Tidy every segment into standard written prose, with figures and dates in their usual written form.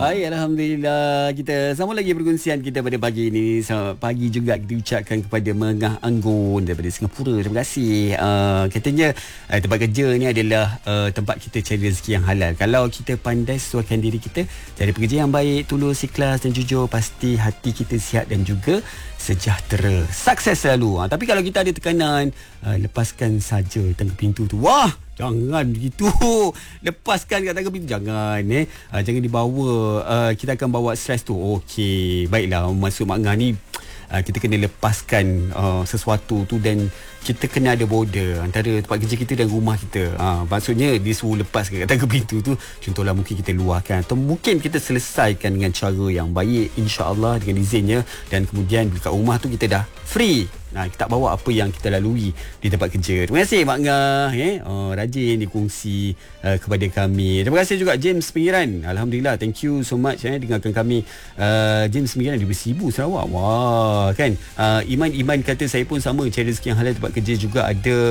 Hai, Alhamdulillah. Kita sama lagi perkongsian kita pada pagi ini. Selamat pagi juga kita ucapkan kepada Mengah Anggun daripada Singapura. Terima kasih. Katanya tempat kerja ni adalah tempat kita cari rezeki yang halal. Kalau kita pandai sesuaikan diri kita, cari pekerja yang baik, tulus, ikhlas dan jujur, pasti hati kita sihat dan juga sejahtera. Sukses selalu. Tapi kalau kita ada tekanan, lepaskan saja tangga pintu tu. Wah, jangan begitu. Lepaskan kat tangga pintu. Jangan jangan dibawa. Kita akan bawa stres tu. Okey, baiklah. Maksud Mak Ngah ni, kita kena lepaskan sesuatu tu, dan kita kena ada border antara tempat kerja kita dan rumah kita. Maksudnya dia suruh lepaskan kat tangga pintu tu. Contohlah mungkin kita luahkan, atau mungkin kita selesaikan dengan cara yang baik, insya-Allah dengan izinnya, dan kemudian dekat rumah tu kita dah free. Kita tak bawa apa yang kita lalui di tempat kerja. Terima kasih Mak Ngah, rajin dikongsi kepada kami. Terima kasih juga James Pengiran. Alhamdulillah, thank you so much dengarkan kami. James Pengiran di Besibu, Sarawak. Wah, kan. Iman kata saya pun sama, cari rezeki yang halal tempat kerja juga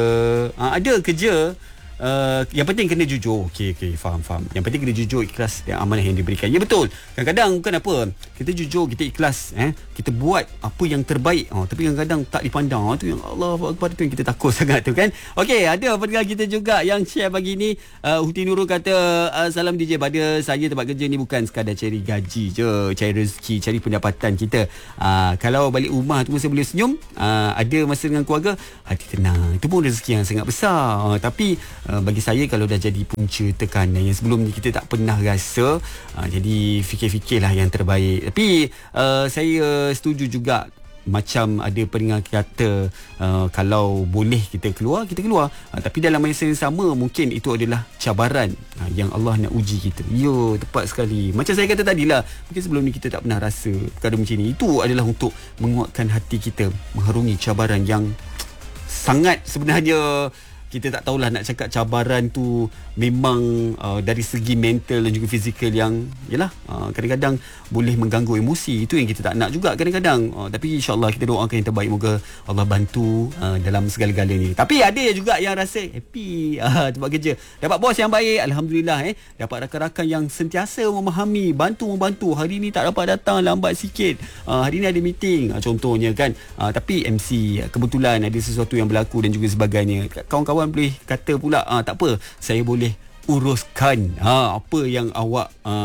ada kerja. Yang penting kena jujur. Okey, faham. Yang penting kena jujur, ikhlas dan amanah yang diberikan. Ya, betul. Kadang-kadang bukan apa, kita jujur, kita ikhlas, kita buat apa yang terbaik, tapi kadang-kadang tak dipandang. Tu yang Allah Akbar, tu yang kita takut sangat tu kan. Okey, ada pendengar kita juga yang share pagi ni. Huti Nurul kata, salam DJ, pada saya tempat kerja ni bukan sekadar cari gaji je, cari rezeki, cari pendapatan kita. Kalau balik rumah tu masa boleh senyum, ada masa dengan keluarga, hati tenang, itu pun rezeki yang sangat besar. Tapi bagi saya, kalau dah jadi punca tekanan yang sebelum ni kita tak pernah rasa, jadi fikir-fikirlah yang terbaik. Tapi saya setuju juga, macam ada pendengar kata, kalau boleh kita keluar, kita keluar. Tapi dalam masa yang sama, mungkin itu adalah cabaran yang Allah nak uji kita. Ya, tepat sekali. Macam saya kata tadilah, mungkin sebelum ni kita tak pernah rasa perkara macam ni. Itu adalah untuk menguatkan hati kita mengharungi cabaran yang sangat, sebenarnya kita tak tahulah nak cakap cabaran tu memang dari segi mental dan juga fizikal yang kadang-kadang boleh mengganggu emosi. Itu yang kita tak nak juga kadang-kadang. Tapi insya-Allah kita doakan yang terbaik, moga Allah bantu dalam segala-galanya. Tapi ada juga yang rasa happy tempat kerja, dapat bos yang baik, alhamdulillah. Dapat rakan-rakan yang sentiasa memahami, membantu. Hari ni tak dapat datang, lambat sikit, hari ni ada meeting contohnya kan. Tapi MC kebetulan ada sesuatu yang berlaku dan juga sebagainya, kawan-kawan boleh kata pula, tak apa, saya boleh uruskan apa yang awak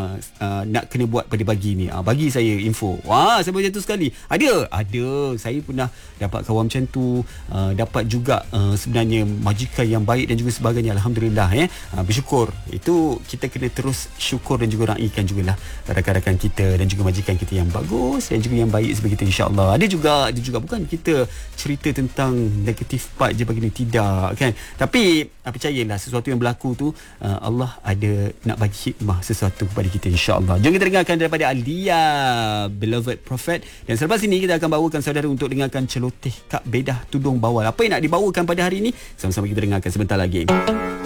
nak kena buat pada pagi ni. Bagi saya info. Wah, saya macam tu sekali. Ada. Saya pernah dapat kawan macam tu. Dapat juga sebenarnya majikan yang baik dan juga sebagainya. Alhamdulillah. Bersyukur. Itu kita kena terus syukur dan juga raikan jugalah rakan-rakan kita dan juga majikan kita yang bagus dan juga yang baik sebagai kita, insya-Allah. Ada juga bukan kita cerita tentang negatif part je bagi ni, tidak kan. Tapi percayalah, sesuatu yang berlaku tu Allah ada nak bagi hikmah sesuatu kepada kita, insya-Allah. Jom kita dengarkan daripada Alia, Beloved Prophet. Dan selepas ini kita akan bawakan saudara untuk dengarkan celoteh Kak Bedah Tudung Bawal. Apa yang nak dibawakan pada hari ini? Sama-sama kita dengarkan sebentar lagi.